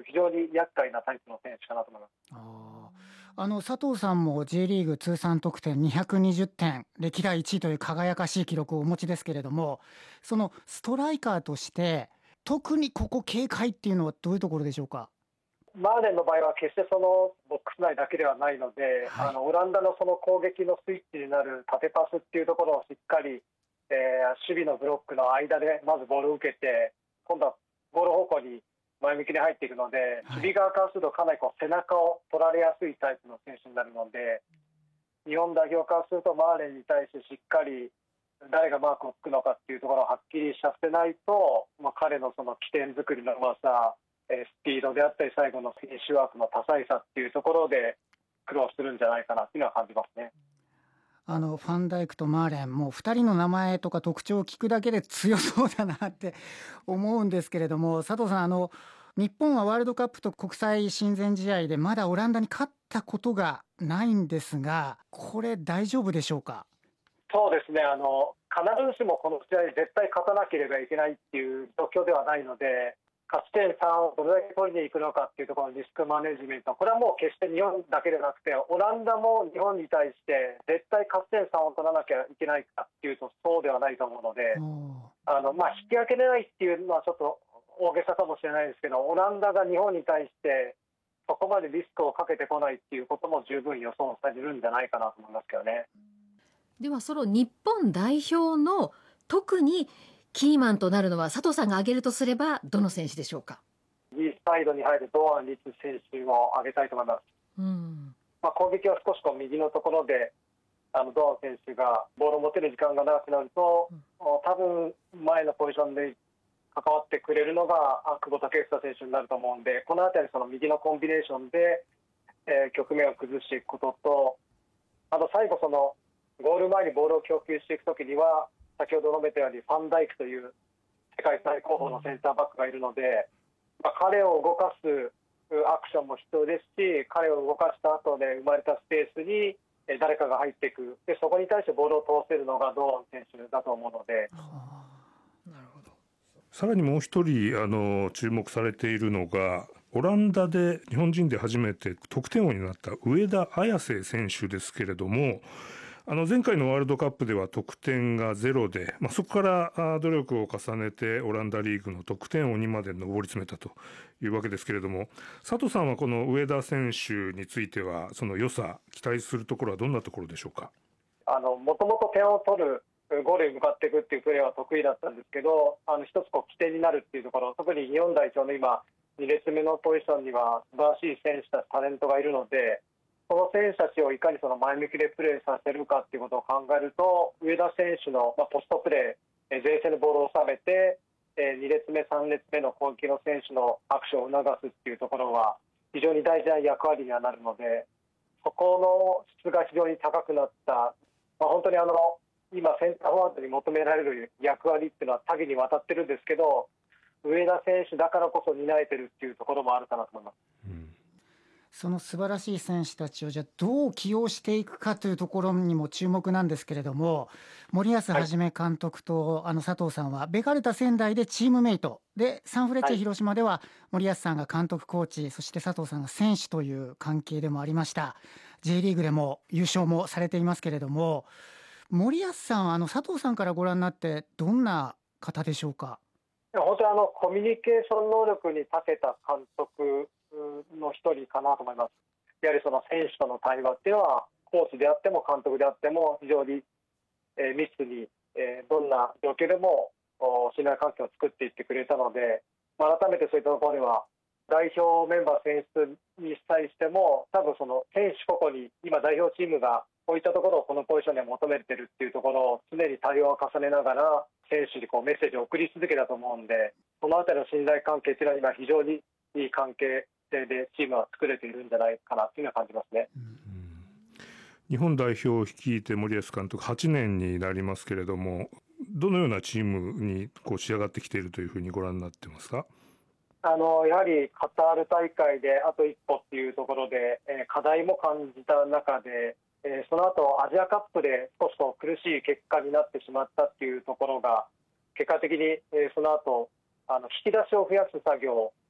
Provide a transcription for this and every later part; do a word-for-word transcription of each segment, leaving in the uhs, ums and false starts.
非常に厄介なタイプの選手かなと思います。 ああの佐藤さんも J リーグ通算得点にひゃくにじゅってん、歴代いちいという輝かしい記録をお持ちですけれども、そのストライカーとして特にここ警戒っていうのはどういうところでしょうか？ マーレンの場合は決してそのボックス内だけではないので、はい、あのオランダのその攻撃のスイッチになる縦パスっていうところをしっかり、えー、守備のブロックの間でまずボールを受けて、今度はゴール方向に前向きに入っていくので、はい、守備側からするとかなりこう背中を取られやすいタイプの選手になるので、日本代表からするとマーレンに対してしっかり誰がマークをつくのかっていうところをはっきりさせないと、まあ、彼のその起点作りのうまさ、スピードであったり最後のフィニッシュワークの多彩さっていうところで苦労するんじゃないかなっていうのは感じますね。 あのファンダイクとマーレン、もうふたりの名前とか特徴を聞くだけで強そうだなって思うんですけれども、佐藤さん、あの日本はワールドカップと国際親善試合でまだオランダに勝ったことがないんですが、これ大丈夫でしょうか？ そうですね、あの必ずしもこの試合絶対勝たなければいけないっていう状況ではないので、勝ち点さんをどれだけ取りに行くのかっていうところのリスクマネジメント、これはもう決して日本だけでなくてオランダも日本に対して絶対勝ち点さんを取らなきゃいけないかっていうとそうではないと思うので、あの、まあ、引き分けれないっていうのはちょっと大げさかもしれないですけど、オランダが日本に対してそこまでリスクをかけてこないっていうことも十分予想されるんじゃないかなと思いますけどね。 ではその日本代表の特にキーマンとなるのは佐藤さんが挙げるとすればどの選手でしょうか？ 右サイドに入る堂安律選手を挙げたいと思います。うんまあ、攻撃は少しこう右のところであの堂安選手がボールを持てる時間が長くなると、うん、多分前のポジションで関わってくれるのが久保建英選手になると思うんで、この辺りその右のコンビネーションで、えー、局面を崩していくことと、あと最後そのゴール前にボールを供給していくときには先ほど述べたようにファンダイクという世界最高峰のセンターバックがいるので、まあ、彼を動かすアクションも必要ですし、彼を動かした後で生まれたスペースに誰かが入っていく、でそこに対してボールを通せるのが堂安選手だと思うので、はあ、なるほど。さらにもう一人あの注目されているのがオランダで日本人で初めて得点王になった上田綺世選手ですけれども、あの前回のワールドカップでは得点がゼロで、まあ、そこから努力を重ねてオランダリーグの得点王にまで上り詰めたというわけですけれども、佐藤さんはこの上田選手についてはその良さ、期待するところはどんなところでしょうか？ あのもともと点を取るゴールに向かっていくっていうプレーは得意だったんですけど、あの一つこう起点になるっていうところ、特に日本代表の今に列目のポジションには素晴らしい選手たちタレントがいるので、その選手たちをいかにその前向きでプレーさせるかっていうことを考えると、上田選手のポストプレー、前線のボールを収めてに列目さん列目の攻撃の選手のアクションを促すっていうところは非常に大事な役割にはなるので、そこの質が非常に高くなった、まあ、本当にあの今センターフォワードに求められる役割っていうのは多岐にわたってるんですけど、上田選手だからこそ担えてるっていうところもあるかなと思います。うん、 その素晴らしい選手たちをじゃあどう起用していくかというところにも注目なんですけれども、森保一監督とあの佐藤さんはベガルタ仙台でチームメイトで、サンフレッチェ広島では森保さんが監督コーチ、そして佐藤さんが選手という関係でもありました。 J リーグでも優勝もされていますけれども、森保さんはあの佐藤さんからご覧になってどんな方でしょうか？ 本当にあのコミュニケーション能力に長けた監督の一人かなと思います。やはりその選手との対話っていうのはコーチであっても監督であっても非常に、えー、密に、えー、どんな状況でも信頼関係を作っていってくれたので、まあ、改めてそういったところでは代表メンバー選出に際しても多分その選手個々に今代表チームがこういったところをこのポジションには求めてるっていうところを常に対話を重ねながら選手にこうメッセージを送り続けたと思うんで、そのあたりの信頼関係というのは今非常にいい関係性でチームは作れているんじゃないかなというのは感じますね。うん、 日本代表を率いて森保監督はちねんになりますけれども、どのようなチームにこう仕上がってきているというふうにご覧になってますか？ あのやはりカタール大会であと一歩っていうところで、えー、課題も感じた中で、えー、その後アジアカップで少しこう苦しい結果になってしまったっていうところが結果的に、えー、その後あの引き出しを増やす作業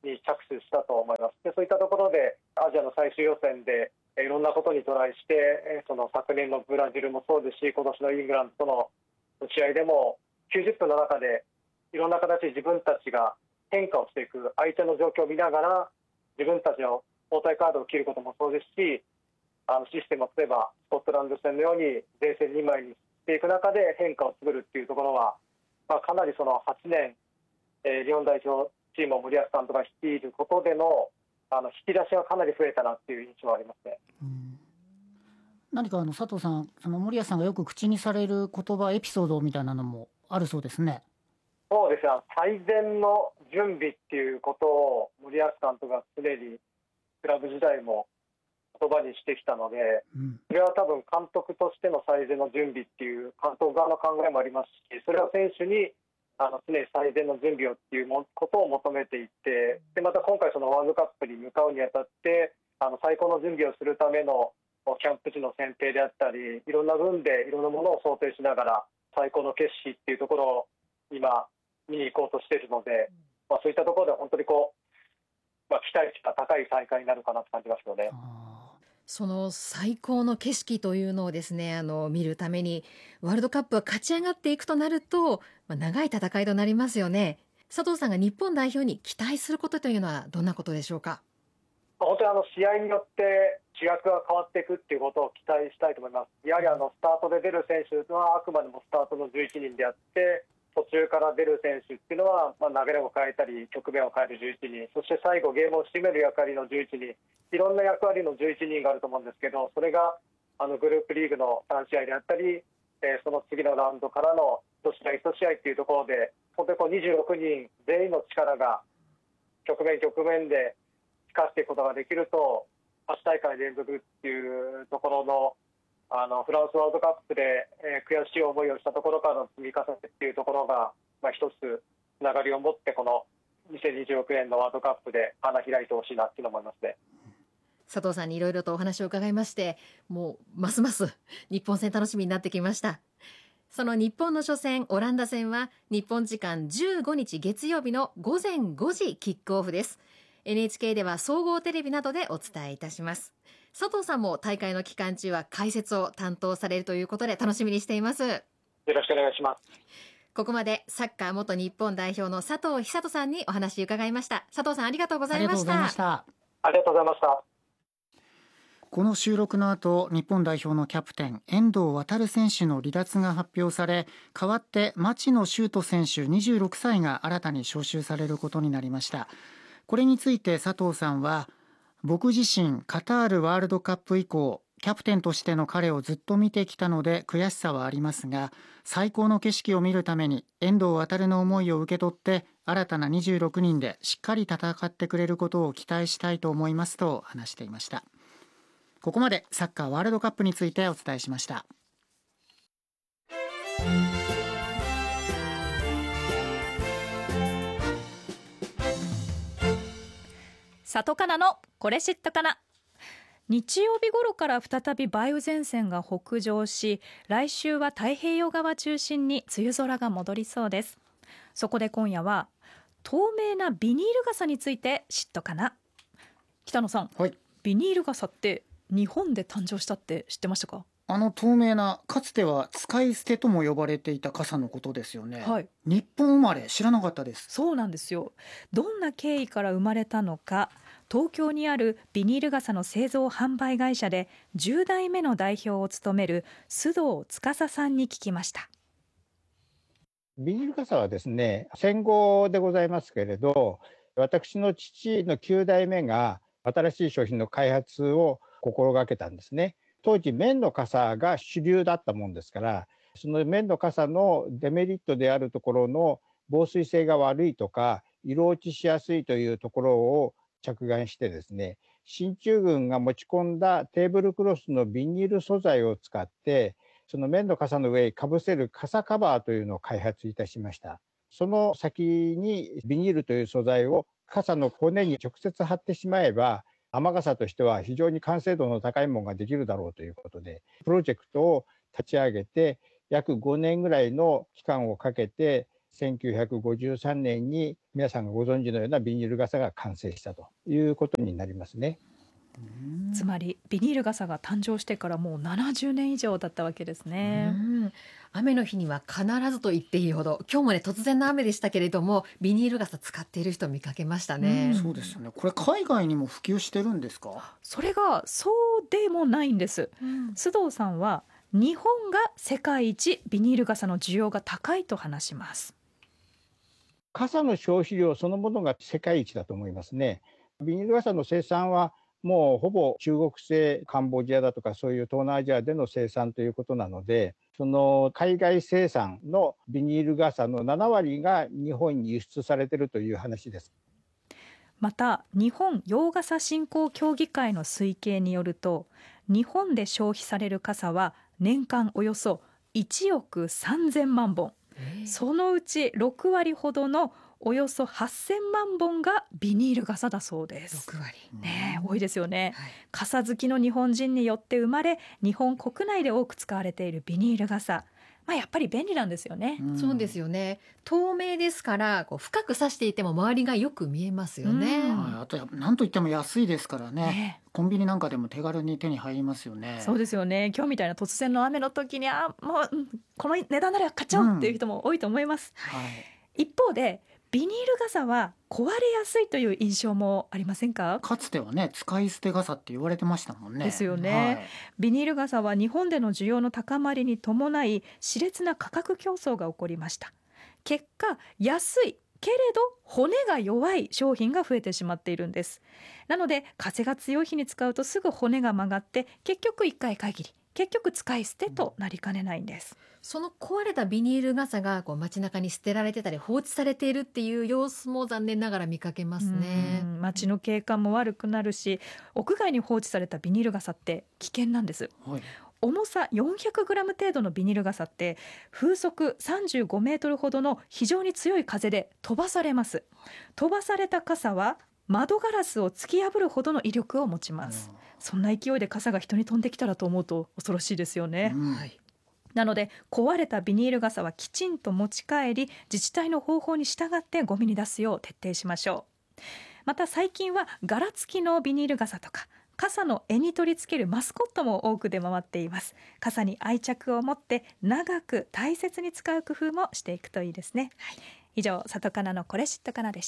に着手したと思います。でそういったところでアジアの最終予選でいろんなことにトライして、その昨年のブラジルもそうですし、今年のイングランドとの試合でもきゅうじゅっぷんの中でいろんな形で自分たちが変化をしていく、相手の状況を見ながら自分たちの交代カードを切ることもそうですし、あのシステムを例えばスコットランド戦のように前線にまいにしていく中で変化を作るっていうところは、まあ、かなりそのはちねん、えー、日本代表チームを森保監督が率いることでのあの引き出しがかなり増えたなっていう印象はありますね。 うん、何かあの佐藤さん、その森保さんがよく口にされる言葉、エピソードみたいなのもあるそうですね。 そうですね、最善の準備っていうことを森保監督が常にクラブ時代も言葉にしてきたので、うん、それは多分監督としての最善の準備っていう監督側の考えもありますし、それは選手にあの常に最善の準備をっていうことを求めていって、でまた今回そのワールドカップに向かうにあたってあの最高の準備をするためのキャンプ地の選定であったり、いろんな分でいろんなものを想定しながら最高の景色っていうところを今見に行こうとしているので、まあ、そういったところで本当にこう、まあ、期待値が高い大会になるかなと感じますよね。 その最高の景色というのをですね、あの見るためにワールドカップは勝ち上がっていくとなると、まあ、長い戦いとなりますよね。佐藤さんが日本代表に期待することというのはどんなことでしょうか。 本当にあの試合によって主役が変わっていくっていうことを期待したいと思います。やはりあのスタートで出る選手はあくまでもスタートのじゅういちにんであって、途中から出る選手っていうのは、まあ、流れを変えたり局面を変えるじゅういちにん、そして最後ゲームを締める役割のじゅういちにん、いろんな役割のじゅういちにんがあると思うんですけど、それがあのグループリーグのさん試合であったり、えー、その次のラウンドからのいち試合いち試合っていうところで、本当にこうにじゅうろくにん全員の力が局面局面で生かしていくことができると、はち大会連続っていうところのあのフランスワールドカップで、えー、悔しい思いをしたところからの積み重ねっていうところが、まあ、一つつながりを持ってこのにせんにじゅうろくねんのワールドカップで花開いてほしいなっていうの思いますね。 佐藤さんにいろいろとお話を伺いまして、もうますます日本戦楽しみになってきました。その日本の初戦オランダ戦は日本時間じゅうごにち月曜日のごぜんごじキックオフです。 エヌエイチケー では総合テレビなどでお伝えいたします。佐藤さんも大会の期間中は解説を担当されるということで楽しみにしています。よろしくお願いします。 ここまでサッカー元日本代表の佐藤寿人さんにお話を伺いました。佐藤さん、ありがとうございました。ありがとうございました。 ありがとうございました。 この収録の後、日本代表のキャプテン遠藤航選手の離脱が発表され、代わって町野修斗選手にじゅうろくさいが新たに招集されることになりました。これについて佐藤さんは、僕自身カタールワールドカップ以降キャプテンとしての彼をずっと見てきたので悔しさはありますが、最高の景色を見るために遠藤航の思いを受け取って新たなにじゅうろくにんでしっかり戦ってくれることを期待したいと思いますと話していました。ここまでサッカーワールドカップについてお伝えしました。 里かなのこれ知ったかな。日曜日頃から再び梅雨前線が北上し、来週は太平洋側中心に梅雨空が戻りそうです。そこで今夜は透明なビニール傘について知っとかな。北野さん、はい、ビニール傘って日本で誕生したって知ってましたか？ あの透明な、かつては使い捨てとも呼ばれていた傘のことですよね。はい、日本生まれ、知らなかったです。 そうなんですよ。どんな経緯から生まれたのか、東京にあるビニール傘の製造販売会社でじゅう代目の代表を務める須藤司さんに聞きました。 ビニール傘はですね、戦後でございますけれど、私の父のきゅう代目が新しい商品の開発を心がけたんですね。当時綿の傘が主流だったもんですから、その綿の傘のデメリットであるところの防水性が悪いとか色落ちしやすいというところを着眼してですね、進駐軍が持ち込んだテーブルクロスのビニール素材を使って、その綿の傘の上にかぶせる傘カバーというのを開発いたしました。その先にビニールという素材を傘の骨に直接貼ってしまえば、雨傘としては非常に完成度の高いものができるだろうということで、プロジェクトを立ち上げて約ごねんぐらいの期間をかけてせんきゅうひゃくごじゅうさんねんに皆さんがご存知のようなビニール傘が完成したということになりますね。 つまりビニール傘が誕生してからもうななじゅうねん以上だったわけですね。 うん、雨の日には必ずと言っていいほど、今日もね突然の雨でしたけれどもビニール傘使っている人見かけましたね。 うん、そうですよね。これ海外にも普及してるんですか？ それがそうでもないんです、うん、須藤さんは日本が世界一ビニール傘の需要が高いと話します。 傘の消費量そのものが世界一だと思いますね。ビニール傘の生産はもうほぼ中国製、カンボジアだとかそういう東南アジアでの生産ということなので、その海外生産のビニール傘のななわりが日本に輸出されているという話です。 また日本洋傘振興協議会の推計によると、日本で消費される傘は年間およそいちおくさんぜんまんぼん、そのうちろくわりほどのおよそはっせんまんぼんがビニール傘だそうです。 ろくわり、 ね、多いですよね、 はい、 傘好きの日本人によって生まれ、日本国内で多く使われているビニール傘、まあ、やっぱり便利なんですよね。 うん、そうですよね。透明ですからこう深く差していても周りがよく見えますよね。 うん、はい、あとなんといっても安いですからね、ね、コンビニなんかでも手軽に手に入りますよね。 そうですよね。今日みたいな突然の雨の時にあもう、うん、この値段なら買っちゃおうっていう人も多いと思います、 うん、はい、 一方でビニール傘は壊れやすいという印象もありませんか？ かつてはね、使い捨て傘って言われてましたもんね。 ですよね、 はい、 ビニール傘は日本での需要の高まりに伴い熾烈な価格競争が起こりました。結果安いけれど骨が弱い商品が増えてしまっているんです。なので風が強い日に使うとすぐ骨が曲がって結局いっかい限り、結局使い捨てとなりかねないんです。 その壊れたビニール傘がこう街中に捨てられてたり放置されているっていう様子も残念ながら見かけますね。 うん、街の景観も悪くなるし、屋外に放置されたビニール傘って危険なんです、はい、重さ よんひゃくグラム 程度のビニール傘って風速さんじゅうごメートルほどの非常に強い風で飛ばされます。飛ばされた傘は窓ガラスを突き破るほどの威力を持ちます。そんな勢いで傘が人に飛んできたらと思うと恐ろしいですよね、うん、はい、なので壊れたビニール傘はきちんと持ち帰り、自治体の方法に従ってゴミに出すよう徹底しましょう。また最近は柄付きのビニール傘とか傘の柄に取り付けるマスコットも多く出回っています。傘に愛着を持って長く大切に使う工夫もしていくといいですね、はい、以上、里かなのこれ知ったかなでした。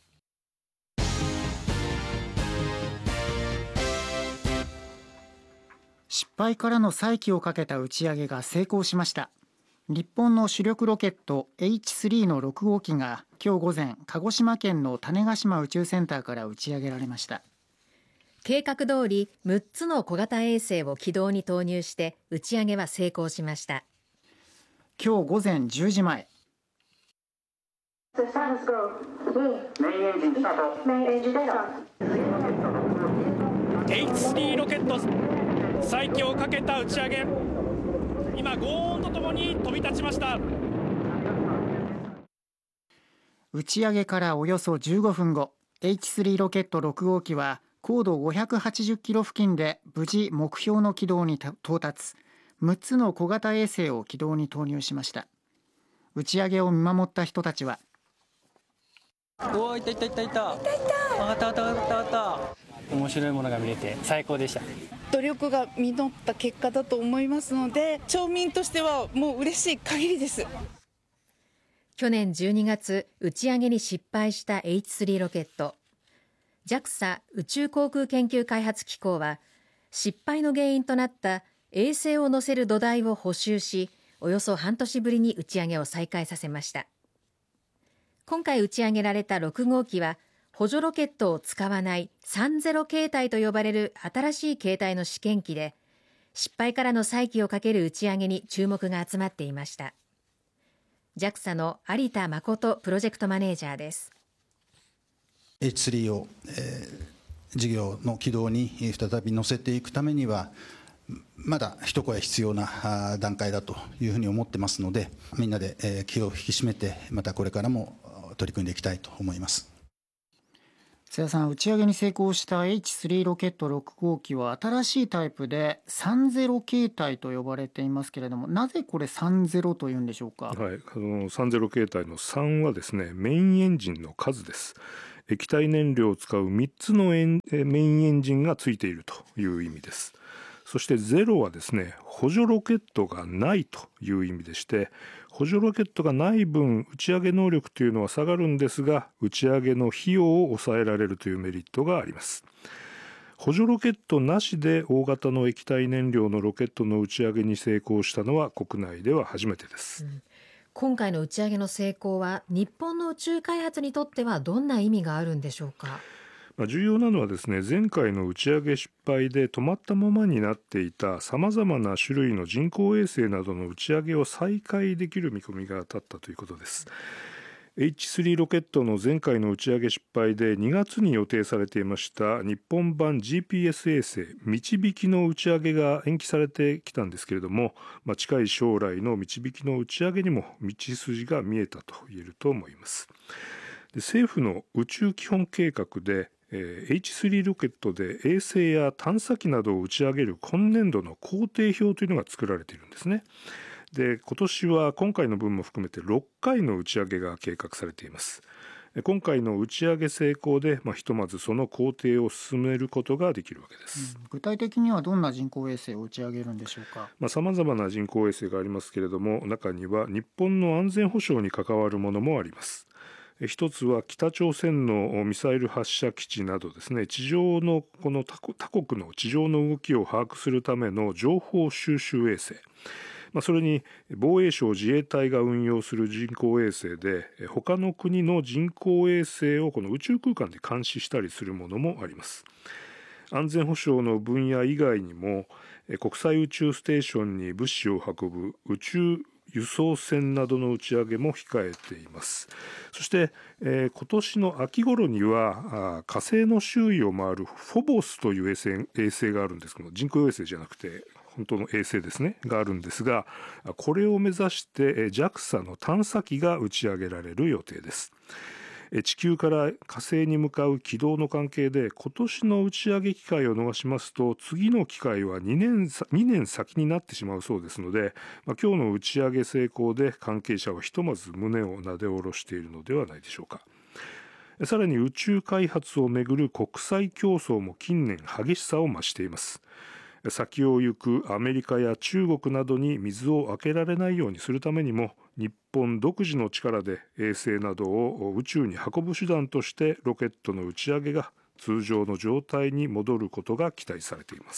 失敗からの再起をかけた打ち上げが成功しました。日本の主力ロケット エイチスリー のろくごうきが今日午前、鹿児島県の種子島宇宙センターから打ち上げられました。 計画通りむっつの小型衛星を軌道に投入して打ち上げは成功しました。 今日午前じゅうじまえ、 エイチスリー ロケット再起をかけた打ち上げ、今ゴーンとともに飛び立ちました。 打ち上げからおよそじゅうごふんご、 エイチスリー ロケットろくごうきは高度ごひゃくはちじゅっキロ付近で無事目標の軌道に到達、むっつの小型衛星を軌道に投入しました。打ち上げを見守った人たちは、 おー、いたいたいたいたいたいた、あったあったあったあった、面白いものが見れて最高でした。 努力が実った結果だと思いますので、町民としてはもう嬉しい限りです。 去年じゅうにがつ、打ち上げに失敗した エイチスリー ロケット。 ジャクサ 宇宙航空研究開発機構は失敗の原因となった衛星を載せる土台を補修し、およそ半年ぶりに打ち上げを再開させました。今回打ち上げられたろくごうきは補助ロケットを使わないさんじゅう形態と呼ばれる新しい形態の試験機で、失敗からの再起をかける打ち上げに注目が集まっていました。 ジャクサ の有田誠プロジェクトマネージャーです。 エイチスリー を、えー、事業の軌道に再び乗せていくためにはまだ一声必要な段階だというふうに思ってますので、みんなで、えー、気を引き締めてまたこれからも取り組んでいきたいと思います。 津谷さん、打ち上げに成功した エイチスリー ロケットろく号機は新しいタイプでさんじゅう形態と呼ばれていますけれども、なぜこれさんじゅうというんでしょうか。 はい、あのさんじゅう形態のさんはですね、メインエンジンの数です。液体燃料を使うみっつのエンメインエンジンがついているという意味です。そしてゼロはですね、補助ロケットがないという意味でして、補助ロケットがない分打ち上げ能力というのは下がるんですが、打ち上げの費用を抑えられるというメリットがあります。補助ロケットなしで大型の液体燃料のロケットの打ち上げに成功したのは国内では初めてです、うん、 今回の打ち上げの成功は日本の宇宙開発にとってはどんな意味があるんでしょうか。 重要なのはですね、前回の打ち上げ失敗で止まったままになっていたさまざまな種類の人工衛星などの打ち上げを再開できる見込みが立ったということです。 エイチスリー ロケットの前回の打ち上げ失敗でにがつに予定されていました日本版 ジーピーエス 衛星導きの打ち上げが延期されてきたんですけれども、まあ、近い将来の導きの打ち上げにも道筋が見えたと言えると思います。で、政府の宇宙基本計画でエイチスリー ロケットで衛星や探査機などを打ち上げる今年度の工程表というのが作られているんですね。で、今年は今回の分も含めてろっかいの打ち上げが計画されています。今回の打ち上げ成功で、まあ、ひとまずその工程を進めることができるわけです、 うん、具体的にはどんな人工衛星を打ち上げるんでしょうか。 さまざまな人工衛星がありますけれども、中には日本の安全保障に関わるものもあります。一つは北朝鮮のミサイル発射基地などですね、地上のこの他国の地上の動きを把握するための情報収集衛星、まあ、それに防衛省自衛隊が運用する人工衛星で他の国の人工衛星をこの宇宙空間で監視したりするものもあります。安全保障の分野以外にも国際宇宙ステーションに物資を運ぶ宇宙輸送船などの打ち上げも控えています。そして、えー、今年の秋頃には火星の周囲を回るフォボスという衛星、衛星があるんですけど、人工衛星じゃなくて本当の衛星ですねがあるんですが、これを目指して ジャクサ の探査機が打ち上げられる予定です。地球から火星に向かう軌道の関係で今年の打ち上げ機会を逃しますと次の機会は2年、2年先になってしまうそうですので、まあ、今日の打ち上げ成功で関係者はひとまず胸をなで下ろしているのではないでしょうか。さらに宇宙開発をめぐる国際競争も近年激しさを増しています。先を行くアメリカや中国などに水をあけられないようにするためにも、日本独自の力で衛星などを宇宙に運ぶ手段としてロケットの打ち上げが通常の状態に戻ることが期待されています。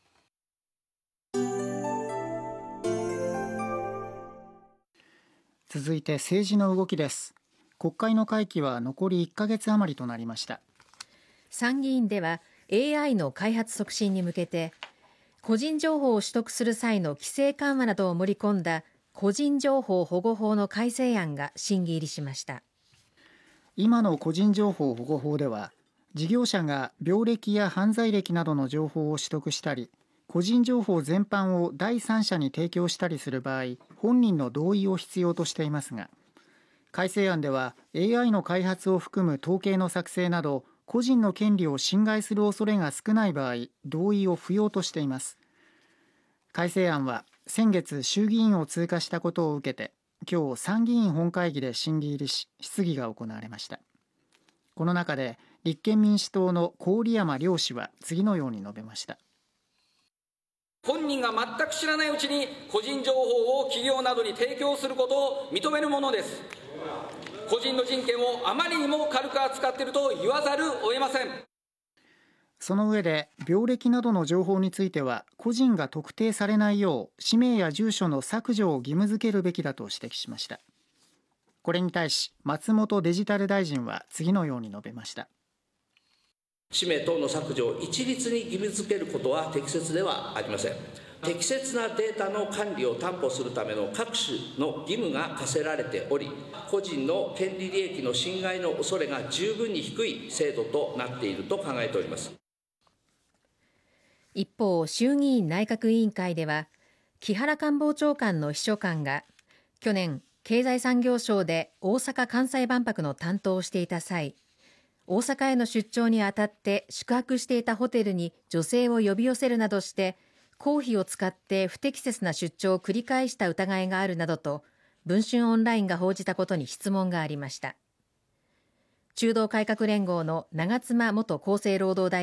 続いて政治の動きです。国会の会期は残りいっかげつ余りとなりました。 参議院では エーアイ の開発促進に向けて個人情報を取得する際の規制緩和などを盛り込んだ個人情報保護法の改正案が審議入りしました。 今の個人情報保護法では、事業者が病歴や犯罪歴などの情報を取得したり、個人情報全般を第三者に提供したりする場合、本人の同意を必要としていますが、改正案では エーアイ の開発を含む統計の作成など個人の権利を侵害する恐れが少ない場合、同意を不要としています。改正案は先月衆議院を通過したことを受けて、今日参議院本会議で審議入りし質疑が行われました。この中で立憲民主党の郡山亮氏は次のように述べました。 本人が全く知らないうちに個人情報を企業などに提供することを認めるものです。個人の人権をあまりにも軽く扱っていると言わざるを得ません。 その上で、病歴などの情報については個人が特定されないよう氏名や住所の削除を義務付けるべきだと指摘しました。これに対し松本デジタル大臣は次のように述べました。 氏名等の削除を一律に義務付けることは適切ではありません。適切なデータの管理を担保するための各種の義務が課せられており、個人の権利利益の侵害の恐れが十分に低い制度となっていると考えております。 一方、衆議院内閣委員会では木原官房長官の秘書官が去年経済産業省で大阪・関西万博の担当をしていた際、 大阪への出張にあたって宿泊していたホテルに女性を呼び寄せるなどして公費を使って不適切な出張を繰り返した疑いがあるなどと文春オンラインが報じたことに質問がありました。中道改革連合の長妻元厚生労働大